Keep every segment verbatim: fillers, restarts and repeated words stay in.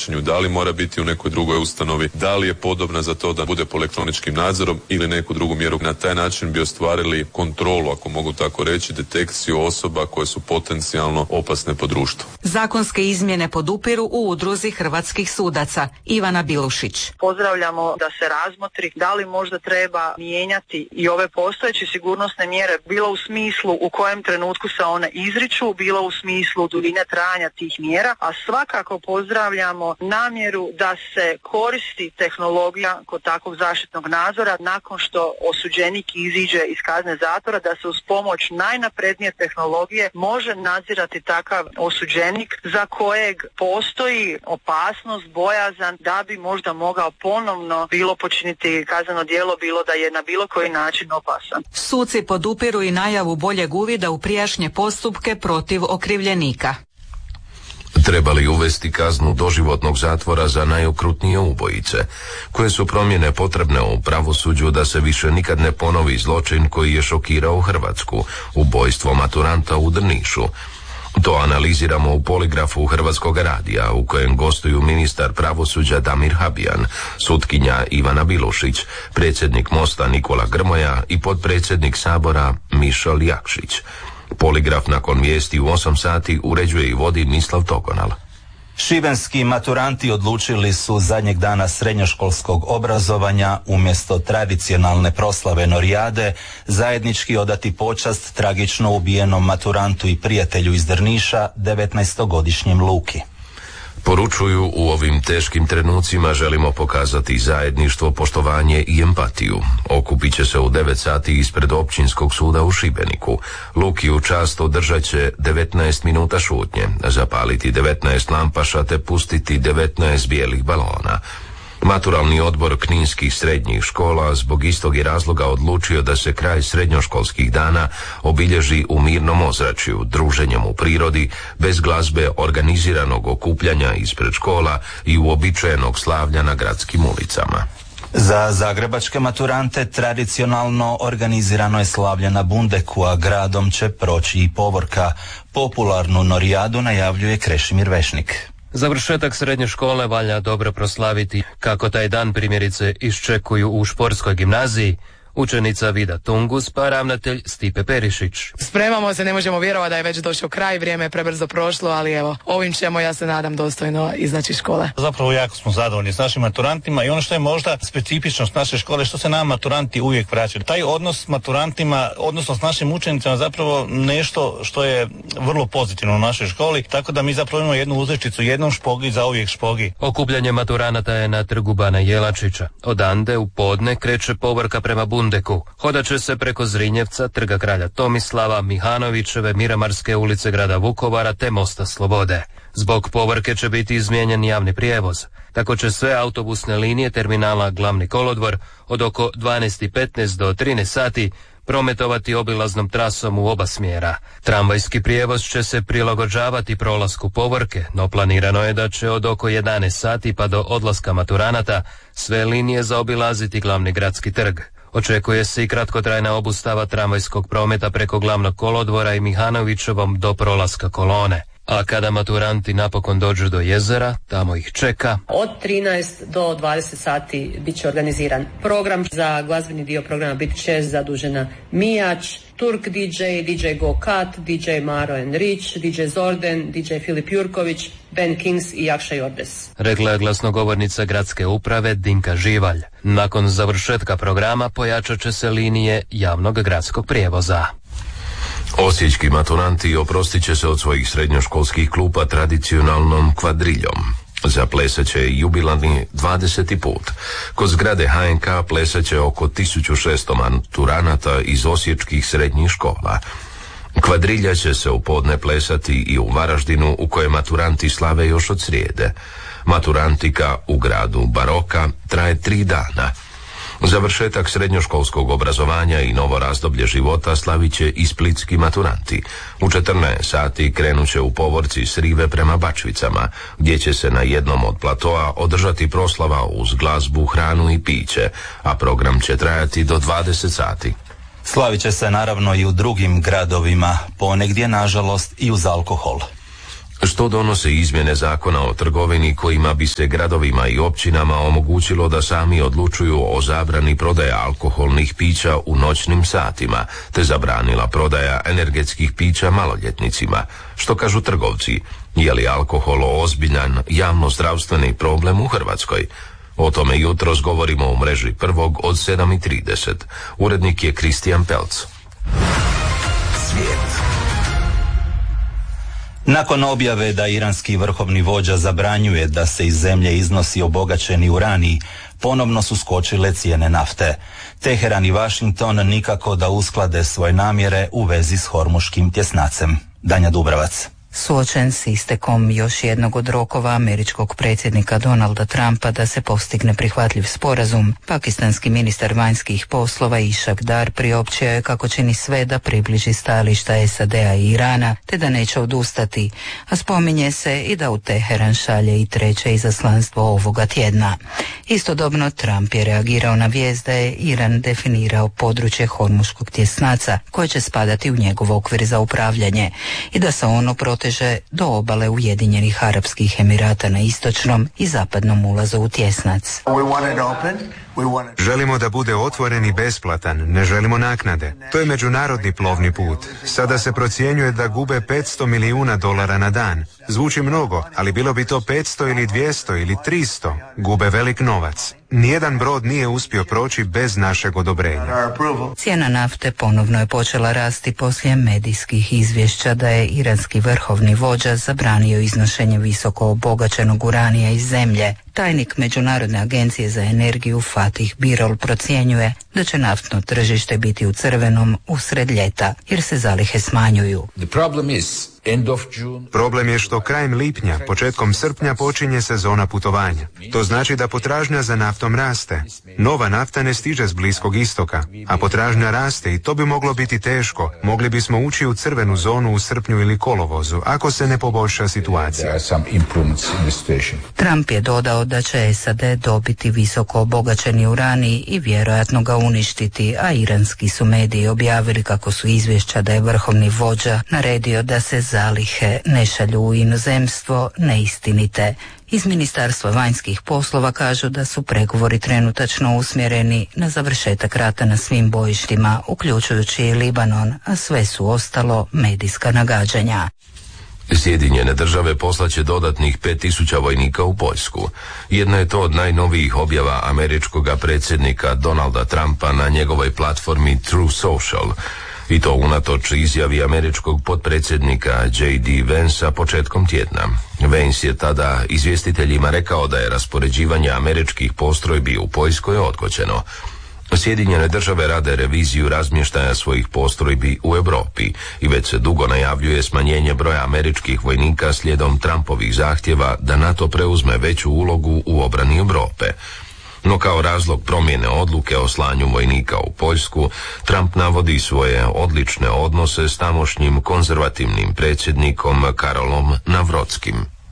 liječenju, da li mora biti u nekoj drugoj ustanovi, da li je podobna za to da bude pod elektroničkim nadzorom ili neku drugu mjeru. Na taj način bi ostvarili kontrolu, ako mogu tako reći, detekciju osoba koje su potencijalno opasne po društvu. Zakonske izmjene podupiru u Udruzi hrvatskih sudaca. Ivana Bilušić. Pozdravljamo da se razmotri da li možda treba mijenjati i ove postojeće sigurnosne mjere, bilo u smislu u kojem trenutku se one izriču, bilo u smislu duljine trajanja tih mjera, a svakako pozdravljamo namjeru da se koristi tehnologija kod takvog zaštitnog nadzora nakon što osuđenik iziđe iz kazne zatvora, da se uz pomoć najnaprednije tehnologije može nadzirati takav osuđenik za kojeg postoji opasnost, bojazan da bi možda mogao ponovno bilo počiniti kazneno djelo, bilo da je na bilo koji način opasan. Suci podupiru i najavu boljeg uvida u prijašnje postupke protiv okrivljenika. Treba li uvesti kaznu doživotnog zatvora za najokrutnije ubojice? Koje su promjene potrebne u pravosuđu da se više nikad ne ponovi zločin koji je šokirao Hrvatsku, ubojstvo maturanta u Drnišu? To analiziramo u poligrafu Hrvatskog radija u kojem gostuju ministar pravosuđa Damir Habijan, sutkinja Ivana Bilušić, predsjednik Mosta Nikola Grmoja i potpredsjednik Sabora Mišo Jakšić. Poligraf nakon vijesti u osam sati uređuje i vodi Mislav Togonal. Šibenski maturanti odlučili su zadnjeg dana srednjoškolskog obrazovanja umjesto tradicionalne proslave Norijade zajednički odati počast tragično ubijenom maturantu i prijatelju iz Drniša, devetnaestogodišnjem Luki. Poručuju, u ovim teškim trenucima želimo pokazati zajedništvo, poštovanje i empatiju. Okupit će se u devet sati ispred Općinskog suda u Šibeniku. Luki u čast održat će devetnaest minuta šutnje, zapaliti devetnaest lampaša te pustiti devetnaest bijelih balona. Maturalni odbor kninskih srednjih škola zbog istog je razloga odlučio da se kraj srednjoškolskih dana obilježi u mirnom ozračju, druženjem u prirodi, bez glazbe, organiziranog okupljanja ispred škola i uobičajenog slavlja na gradskim ulicama. Za zagrebačke maturante tradicionalno organizirano je slavlje na Bundeku, a gradom će proći i povorka. Popularnu Norijadu najavljuje Krešimir Vešnik. Završetak srednje škole valja dobro proslaviti, kako taj dan primjerice iščekuju u športskoj gimnaziji učenica Vida Tungus pa ravnatelj Stipe Perišić. Spremamo se, ne možemo vjerovati da je već došao kraj, vrijeme je prebrzo prošlo, ali evo, ovim ćemo, ja se nadam, dostojno izaći škole. Zapravo jako smo zadovoljni s našim maturantima i ono što je možda specifičnost naše škole, što se nama maturanti uvijek vraćaju. Taj odnos s maturantima, odnosno s našim učenicama, zapravo nešto što je vrlo pozitivno u našoj školi, tako da mi zapravo imamo jednu uzrečicu, jednom špogi za uvijek špogi. Okupljanje maturanata je na trgu Bana Jelačića. Odande u podne kreće povorka prema Bundeku. Hodat će se preko Zrinjevca, trga kralja Tomislava, Mihanovićeve, Miramarske ulice grada Vukovara te Mosta Slobode. Zbog povorke će biti izmijenjen javni prijevoz. Tako će sve autobusne linije terminala Glavni kolodvor od oko dvanaest i petnaest do trinaest sati prometovati obilaznom trasom u oba smjera. Tramvajski prijevoz će se prilagođavati prolasku povorke, no planirano je da će od oko jedanaest sati pa do odlaska maturanata sve linije zaobilaziti Glavni gradski trg. Očekuje se i kratkotrajna obustava tramvajskog prometa preko Glavnog kolodvora i Mihanovićevom do prolaska kolone. A kada maturanti napokon dođu do jezera, tamo ih čeka. Od trinaest do dvadeset sati bit će organiziran program. Za glazbeni dio programa bit će zadužena Mijač, Turk D J, D J Go Kat, D J Maro and Rich, D J Zorden, D J Filip Jurković, Ben Kings i Jakša Jordes. Rekla je glasnogovornica gradske uprave Dinka Živalj. Nakon završetka programa pojačat će se linije javnog gradskog prijevoza. Osječki maturanti oprostit će se od svojih srednjoškolskih klupa tradicionalnom kvadriljom. Zaplesat će jubilarni dvadeseti put. Kod zgrade H N K plesat će oko tisuću šesto maturanata iz osječkih srednjih škola. Kvadrilja će se u podne plesati i u Varaždinu, u kojem maturanti slave još od srijede. Maturantika u gradu Baroka traje tri dana. Završetak srednjoškolskog obrazovanja i novo razdoblje života slavit će i splitski maturanti. U četrnaest sati krenut će u povorci s rive prema Bačvicama, gdje će se na jednom od platoa održati proslava uz glazbu, hranu i piće, a program će trajati do dvadeset sati. Slavit će se naravno i u drugim gradovima, ponegdje nažalost i uz alkohol. Što donose izmjene zakona o trgovini kojima bi se gradovima i općinama omogućilo da sami odlučuju o zabrani prodaje alkoholnih pića u noćnim satima, te zabranila prodaja energetskih pića maloljetnicima. Što kažu trgovci? Je li alkohol ozbiljan javno-zdravstveni problem u Hrvatskoj? O tome jutros govorimo u mreži Prvog od sedam i trideset. Urednik je Kristijan Pelc. Svijet. Nakon objave da iranski vrhovni vođa zabranjuje da se iz zemlje iznosi obogaćeni uranij, ponovno su skočile cijene nafte. Teheran i Washington nikako da usklade svoje namjere u vezi s Hormuškim tjesnacem. Danja Dubravac. Suočen s istekom još jednog od rokova američkog predsjednika Donalda Trumpa da se postigne prihvatljiv sporazum, pakistanski ministar vanjskih poslova Ishak Dar priopćio je kako čini sve da približi stajališta S A D-a i Irana, te da neće odustati, a spominje se i da u Teheran šalje i treće izaslanstvo ovoga tjedna. Istodobno Trump je reagirao na vijest da je Iran definirao područje Hormuškog tjesnaca koje će spadati u njegov okvir za upravljanje i da se ono proteže do obale Ujedinjenih Arapskih Emirata na istočnom i zapadnom ulazu u tjesnac. Želimo da bude otvoren i besplatan, ne želimo naknade. To je međunarodni plovni put. Sada se procjenjuje da gube petsto milijuna dolara na dan. Zvuči mnogo, ali bilo bi to petsto ili dvjesto ili tristo. Gube velik novac. Nijedan brod nije uspio proći bez našeg odobrenja. Cijena nafte ponovno je počela rasti poslije medijskih izvješća da je iranski vrhovni vođa zabranio iznošenje visoko obogaćenog uranija iz zemlje. Tajnik Međunarodne agencije za energiju Fatih Birol procjenjuje da će naftno tržište biti u crvenom usred ljeta, jer se zalihe smanjuju. Problem je što krajem lipnja, početkom srpnja počinje sezona putovanja. To znači da potražnja za naftom raste. Nova nafta ne stiže s Bliskog istoka, a potražnja raste i to bi moglo biti teško. Mogli bismo ući u crvenu zonu u srpnju ili kolovozu, ako se ne poboljša situacija. Trump je dodao da će S A D dobiti visoko obogaćeni uranij i vjerojatno ga uništiti, a iranski su mediji objavili kako su izvješća da je vrhovni vođa naredio da se zalihe ne šalju u inozemstvo neistinite. Iz Ministarstva vanjskih poslova kažu da su pregovori trenutačno usmjereni na završetak rata na svim bojištima, uključujući i Libanon, a sve su ostalo medijska nagađanja. Sjedinjene države poslaće dodatnih pet tisuća vojnika u Poljsku. Jedna je to od najnovijih objava američkog predsjednika Donalda Trumpa na njegovoj platformi True Social. I to unatoč izjavi američkog potpredsjednika J D Vansa početkom tjedna. Vance je tada izvjestiteljima rekao da je raspoređivanje američkih postrojbi u Poljskoj odgođeno. Sjedinjene države rade reviziju razmještaja svojih postrojbi u Europi i već se dugo najavljuje smanjenje broja američkih vojnika slijedom Trumpovih zahtjeva da NATO preuzme veću ulogu u obrani Europe. No kao razlog promjene odluke o slanju vojnika u Poljsku, Trump navodi svoje odlične odnose s tamošnjim konzervativnim predsjednikom Karolom Navrotskim.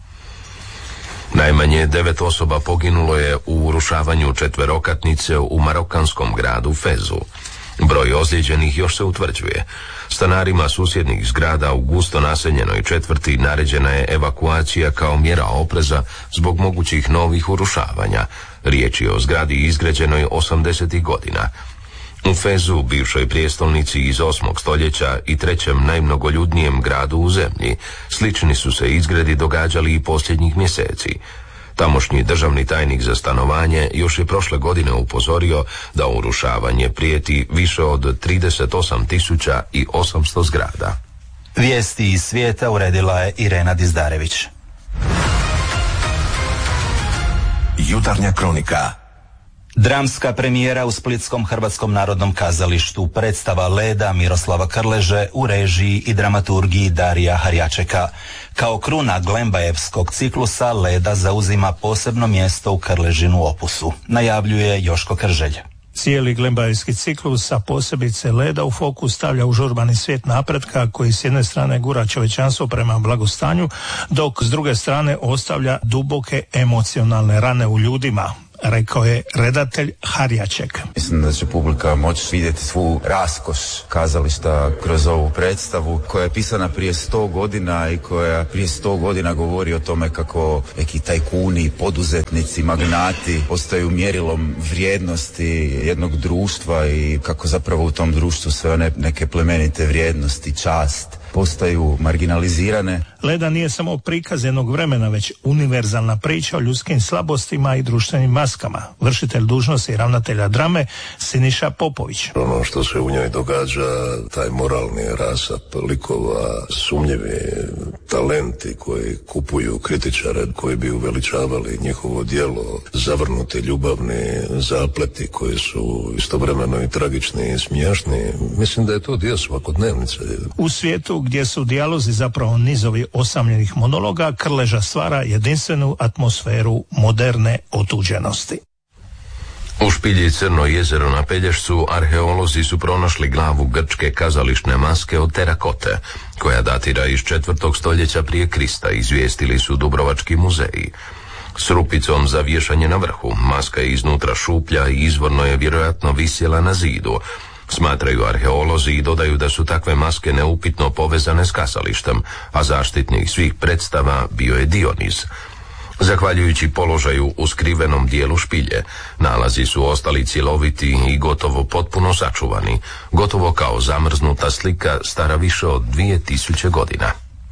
Najmanje devet osoba poginulo je u urušavanju četverokatnice u marokanskom gradu Fezu. Broj ozlijeđenih još se utvrđuje. Stanarima susjednih zgrada u gusto naseljenoj četvrti naređena je evakuacija kao mjera opreza zbog mogućih novih urušavanja. Riječ je o zgradi izgrađenoj osamdesetih godina. U Fezu, bivšoj prijestolnici iz osmog stoljeća i trećem najmnogoljudnijem gradu u zemlji, slični su se izgredi događali i posljednjih mjeseci. Tamošnji državni tajnik za stanovanje još je prošle godine upozorio da urušavanje prijeti više od trideset osam tisuća osamsto zgrada. Vijesti iz svijeta uredila je Irena Dizdarević. Jutarnja kronika. Dramska premijera u Splitskom Hrvatskom narodnom kazalištu, predstava Leda Miroslava Krleže u režiji i dramaturgiji Darija Harjačeka. Kao kruna Glembajevskog ciklusa Leda zauzima posebno mjesto u Krležinu opusu, najavljuje Joško Krželj. Cijeli Glembajevski ciklus, a posebice Leda, u fokus stavlja užurbani svijet napretka koji s jedne strane gura čovječanstvo prema blagostanju, dok s druge strane ostavlja duboke emocionalne rane u ljudima. rekao je redatelj Harjaček. Mislim da će publika moći vidjeti svu raskoš kazališta kroz ovu predstavu koja je pisana prije sto godina i koja prije sto godina govori o tome kako neki tajkuni, poduzetnici, magnati postaju mjerilom vrijednosti jednog društva i kako zapravo u tom društvu sve one neke plemenite vrijednosti, čast postaju marginalizirane. Leda nije samo prikaz jednog vremena, već univerzalna priča o ljudskim slabostima i društvenim maskama. Vršitelj dužnosti ravnatelja drame Siniša Popović. Ono što se u njoj događa, taj moralni rasap likova, sumnjivi talenti koji kupuju kritičare, koji bi uveličavali njihovo djelo, zavrnuti ljubavni zapleti koji su istovremeno i tragični i smiješni. Mislim da je to dio svakodnevnice. U svijetu gdje su dijalozi zapravo nizovi osamljenih monologa, Krleža stvara jedinstvenu atmosferu moderne otuđenosti. U špilji Crno jezero na Pelješcu arheolozi su pronašli glavu grčke kazališne maske od terakote, koja datira iz četvrtog stoljeća prije Krista, izvijestili su Dubrovački muzeji. S rupicom za vješanje na vrhu, maska je iznutra šuplja i izvorno je vjerojatno visjela na zidu, smatraju arheolozi i dodaju da su takve maske neupitno povezane s kazalištem, a zaštitnik svih predstava bio je Dioniz. Zahvaljujući položaju u skrivenom dijelu špilje, nalazi su ostali cjeloviti i gotovo potpuno sačuvani, gotovo kao zamrznuta slika stara više od dvije tisuće godina.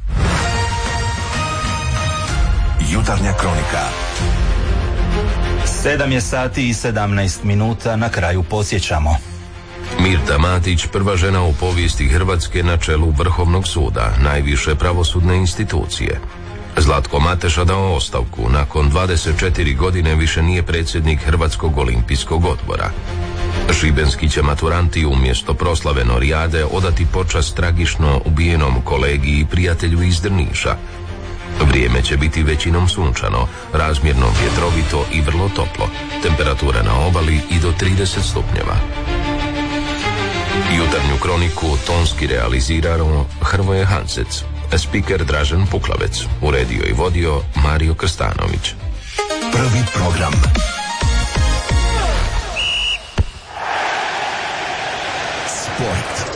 Jutarnja kronika. Sedam je sati i sedamnaest minuta, na kraju podsjećamo. Mirta Matić, prva žena u povijesti Hrvatske na čelu Vrhovnog suda, najviše pravosudne institucije. Zlatko Mateša dao ostavku, nakon dvadeset četiri godine više nije predsjednik Hrvatskog olimpijskog odbora. Šibenski će maturanti umjesto proslave Norijade odati počast tragično ubijenom kolegi i prijatelju iz Drniša. Vrijeme će biti većinom sunčano, razmjerno vjetrovito i vrlo toplo, temperatura na obali i do trideset stupnjeva. Jutarnju kroniku tonski realizirao Hrvoje Hansec, spiker Dražen Puklavec, uredio i vodio Mario Krstanović. Prvi program. Sport.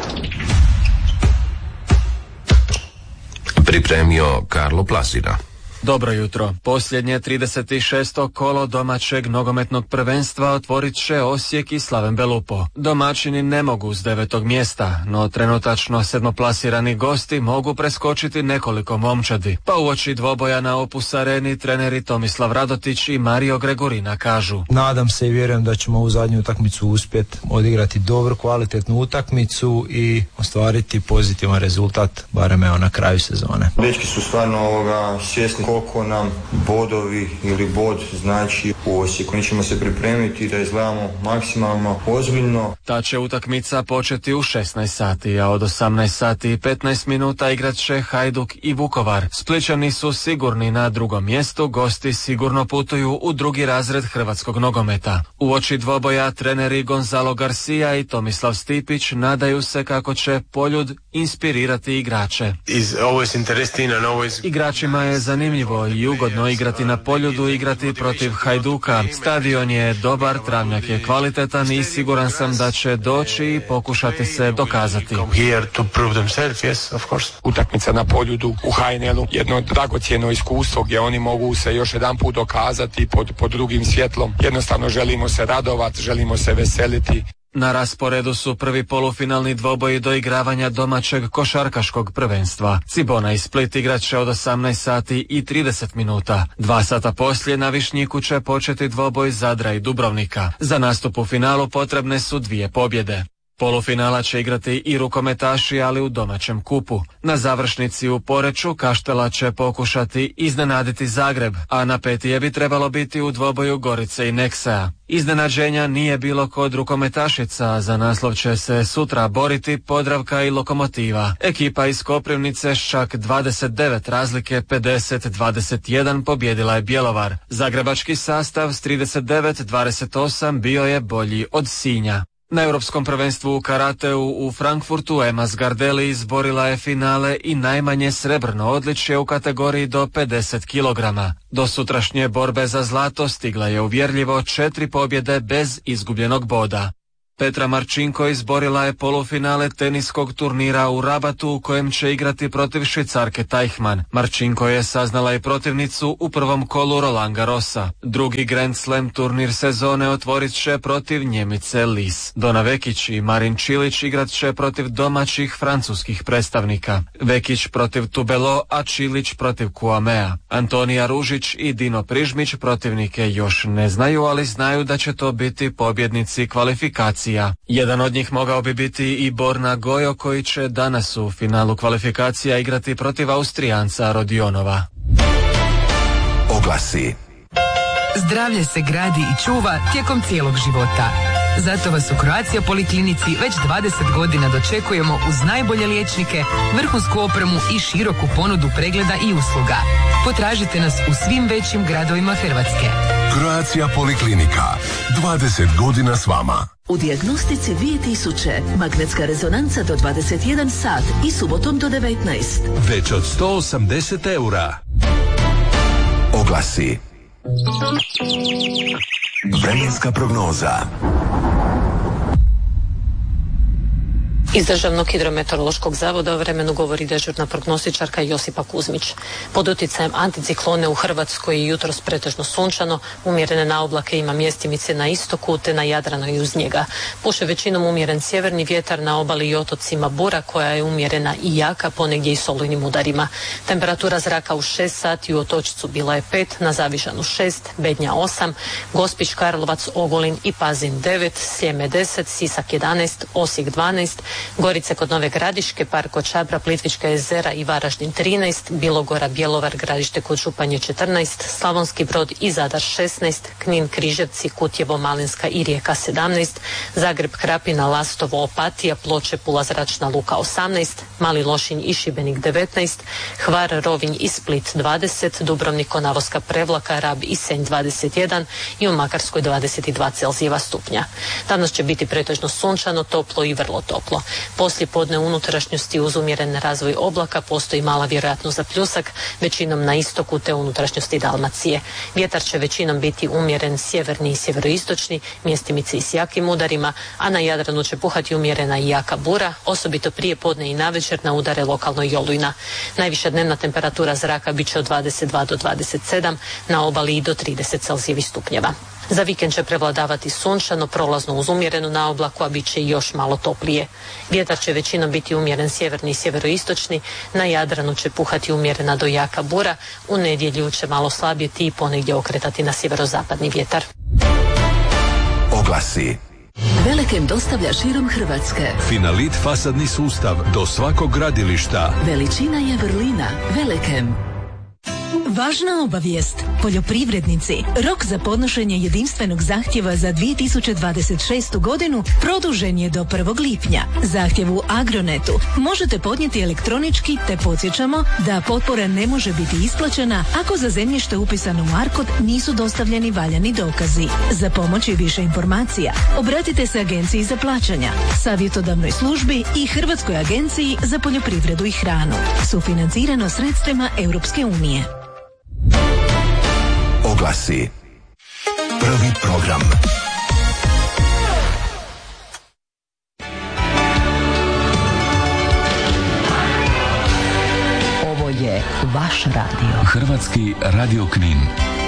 Pripremio Karlo Plasina. Dobro jutro. Posljednje trideset šesto kolo domaćeg nogometnog prvenstva otvorit će Osijek i Slaven Belupo. Domaćini ne mogu s devetog mjesta, no trenutačno sedmoplasirani gosti mogu preskočiti nekoliko momčadi. Pa uoči dvoboja na Opus Areni treneri Tomislav Radotić i Mario Gregorina kažu: nadam se i vjerujem da ćemo u zadnju utakmicu uspjeti odigrati dobru, kvalitetnu utakmicu i ostvariti pozitivan rezultat, barem evo na kraju sezone. Dečki su stvarno ovoga svjesni koliko nam bodovi ili bod znači u Osijeku. Mi ćemo se pripremiti da izgledamo maksimalno ozbiljno. Ta će utakmica početi u šesnaest sati, a od osamnaest sati i petnaest minuta igrat će Hajduk i Vukovar. Splićani su sigurni na drugom mjestu, gosti sigurno putuju u drugi razred hrvatskog nogometa. Uoči dvoboja treneri Gonzalo Garcia i Tomislav Stipić nadaju se kako će Poljud inspirirati igrače. Igračima je zanimljivo i ugodno igrati na Poljudu, igrati protiv Hajduka. Stadion je dobar, travnjak je kvalitetan i siguran sam da će doći i pokušati se dokazati. Utakmica na Poljudu u H N L-u, jedno dragocjeno iskustvo gdje oni mogu se još jedan put dokazati pod, pod drugim svjetlom. Jednostavno želimo se radovati, želimo se veseliti. Na rasporedu su prvi polufinalni dvoboji do igravanja domaćeg košarkaškog prvenstva. Cibona i Split igrat će od osamnaest sati i trideset minuta. Dva sata poslije na Višnjiku će početi dvoboj Zadra i Dubrovnika. Za nastup u finalu potrebne su dvije pobjede. Polufinala će igrati i rukometaši, ali u domaćem kupu. Na završnici u Poreču Kaštela će pokušati iznenaditi Zagreb, a na petije bi trebalo biti u dvoboju Gorice i Neksea. Iznenađenja nije bilo kod rukometašica, za naslov će se sutra boriti Podravka i Lokomotiva. Ekipa iz Koprivnice s čak dvadeset devet razlike pedeset dvadeset jedan pobjedila je Bjelovar. Zagrebački sastav s trideset devet dvadeset osam bio je bolji od Sinja. Na Europskom prvenstvu u karateu u Frankfurtu Emma Sgardelli izborila je finale i najmanje srebrno odličje u kategoriji do pedeset kilograma. Do sutrašnje borbe za zlato stigla je uvjerljivo četiri pobjede bez izgubljenog boda. Petra Marčinko izborila je polufinale teniskog turnira u Rabatu u kojem će igrati protiv Švicarke Teichmann. Marčinko je saznala i protivnicu u prvom kolu Roland Garrosa. Drugi Grand Slam turnir sezone otvorit će protiv Njemice Lis. Dona Vekić i Marin Čilić igrat će protiv domaćih francuskih predstavnika. Vekić protiv Tubelo, a Čilić protiv Kuamea. Antonija Ružić i Dino Prižmić protivnike još ne znaju, ali znaju da će to biti pobjednici kvalifikacije. Jedan od njih mogao bi biti i Borna Gojo koji će danas u finalu kvalifikacija igrati protiv Austrijanca Rodionova. Oglasi. Zdravlje se gradi i čuva tijekom cijelog života. Zato vas u Croatia Poliklinici već dvadeset godina dočekujemo uz najbolje liječnike, vrhunsku opremu i široku ponudu pregleda i usluga. Potražite nas u svim većim gradovima Hrvatske. Croatia Poliklinika. dvadeset godina s vama. U dijagnostici dvije tisuće, magnetska rezonanca do dvadeset jedan sat i subotom do devetnaest. Već od sto osamdeset eura. Oglasi. Vremenska prognoza. Iz Državnog hidrometeorološkog zavoda o vremenu govori dežurna prognostičarka Josipa Kuzmić. Pod utjecajem anticiklone u Hrvatskoj je jutros pretežno sunčano, umjerene naoblake ima mjestimice na istoku te na Jadranu i uz njega. Puše većinom umjeren sjeverni vjetar, na obali i otocima bura koja je umjerena i jaka, ponegdje i s olujnim udarima. Temperatura zraka u šest sati u Otočcu bila je pet, na Zavižanu šest, Bednja osam, Gospić, Karlovac, Ogulin i Pazin devet, Sljeme deset, Sisak jedanaest, Osijek dvanaest, Gorice kod Nove Gradiške, Park kod Čabra, Plitvička jezera i Varaždin trinaest, Bilogora, Bjelovar, Gradište kod Županje četrnaest, Slavonski Brod i Zadar šesnaest, Knin, Križevci, Kutjevo, Malinska i Rijeka sedamnaest, Zagreb, Krapina, Lastovo, Opatija, Ploče, Pula, Zračna luka osamnaest, Mali Lošinj i Šibenik devetnaest, Hvar, Rovinj i Split dvadeset, Dubrovnik, Konavoska, Prevlaka, Rab i Senj dvadeset jedan i u Makarskoj dvadeset dva Celzijeva stupnja. Danas će biti pretežno sunčano, toplo i vrlo toplo. Poslije podne unutrašnjosti uz umjeren razvoj oblaka postoji mala vjerojatnost za pljusak, većinom na istoku te unutrašnjosti Dalmacije. Vjetar će većinom biti umjeren sjeverni i sjeveroistočni, mjestimice i s jakim udarima, a na Jadranu će puhati umjerena i jaka bura, osobito prije podne i navečer na udare lokalno i olujna. Najviša dnevna temperatura zraka bit će od dvadeset dva do dvadeset sedam, na obali i do trideset Celzijevih stupnjeva. Za vikend će prevladavati sunčano, prolazno uz umjerenu naoblaku, a bit će i još malo toplije. Vjetar će većinom biti umjeren sjeverni i sjeveroistočni, na Jadranu će puhati umjerena do jaka bura, u nedjelju će malo slabjeti i ponegdje okretati na sjeverozapadni vjetar. Oglasi. Velekem dostavlja širom Hrvatske. Finalit fasadni sustav do svakog gradilišta. Veličina je vrlina. Velekem. Važna obavijest. Poljoprivrednici, rok za podnošenje jedinstvenog zahtjeva za dvije tisuće dvadeset šestu godinu produžen je do prvog lipnja. Zahtjev u Agronetu možete podnijeti elektronički, te podsjećamo da potpora ne može biti isplaćena ako za zemljište upisano u ARKOD nisu dostavljeni valjani dokazi. Za pomoć i više informacija obratite se Agenciji za plaćanja, savjetodavnoj službi i Hrvatskoj agenciji za poljoprivredu i hranu. Sufinancirano sredstvima Europske unije. Oglasi. Prvi program. Ovo je vaš radio. Hrvatski radio Knin.